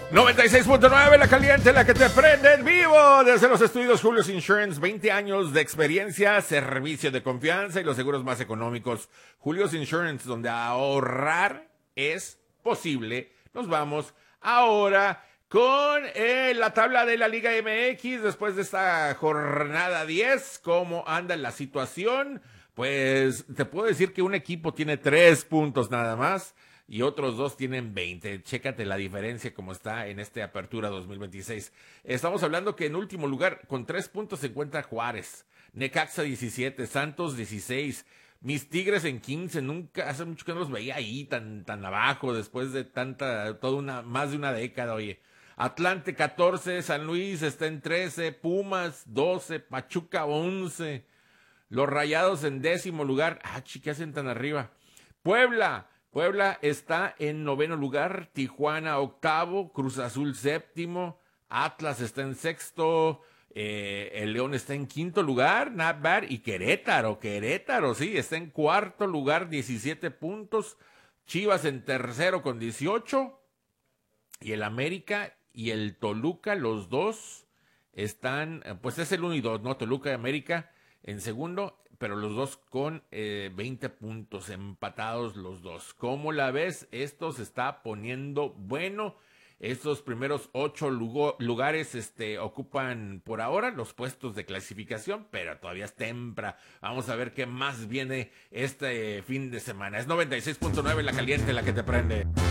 96.9, la caliente, la que te prende en vivo desde los estudios Julius Insurance. 20 años de experiencia, servicio de confianza y los seguros más económicos. Julius Insurance, donde ahorrar es posible. Nos vamos ahora con la tabla de la Liga MX después de esta jornada 10. ¿Cómo anda la situación? Pues te puedo decir que un equipo tiene 3 puntos nada más y otros 2 tienen 20. Chécate la diferencia como está en esta apertura 2026. Estamos hablando que en último lugar con 3 puntos se encuentra Juárez, Necaxa 17, Santos 16, mis Tigres en 15. Nunca, hace mucho que no los veía ahí tan abajo después de más de una década, oye. Atlante 14, San Luis está en 13, Pumas 12, Pachuca 11, los Rayados en 10º lugar. ¿Qué hacen tan arriba? Puebla está en 9º lugar, Tijuana 8º, Cruz Azul 7º, Atlas está en 6º, el León está en 5º lugar, not bad, y Querétaro, sí, está en 4º lugar, 17 puntos, Chivas en 3º con 18, y el América y el Toluca, los dos están, pues es el 1 y 2, ¿no? Toluca y América en segundo, pero los dos con 20 puntos, empatados los dos. ¿Cómo la ves? Esto se está poniendo bueno. Estos primeros 8 lugares ocupan por ahora los puestos de clasificación, pero todavía es temprano. Vamos a ver qué más viene este fin de semana. Es 96.9 la caliente, la que te prende.